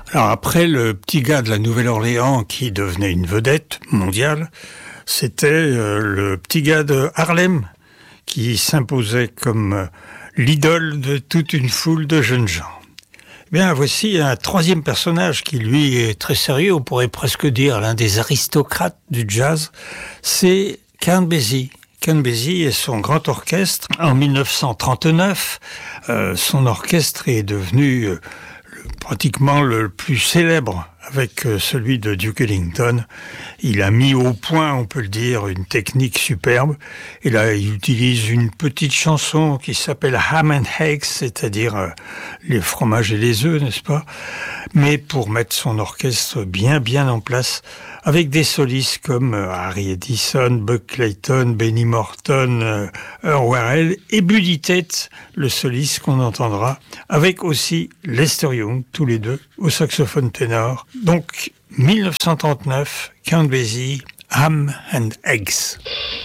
Alors après le petit gars de la Nouvelle-Orléans qui devenait une vedette mondiale, c'était le petit gars de Harlem qui s'imposait comme l'idole de toute une foule de jeunes gens. Eh bien, voici un troisième personnage qui, lui, est très sérieux, on pourrait presque dire l'un des aristocrates du jazz, c'est Count Basie. Count Basie et son grand orchestre. En 1939, son orchestre est devenu pratiquement le plus célèbre avec celui de Duke Ellington. Il a mis au point, on peut le dire, une technique superbe. Et là, il utilise une petite chanson qui s'appelle Ham and Eggs, c'est-à-dire les fromages et les œufs, n'est-ce pas? Mais pour mettre son orchestre bien en place, avec des solistes comme Harry Edison, Buck Clayton, Benny Morton, Earl Warrell et Buddy Tate, le soliste qu'on entendra, avec aussi Lester Young, tous les deux, au saxophone ténor. Donc, 1939, Count Basie, Ham and Eggs.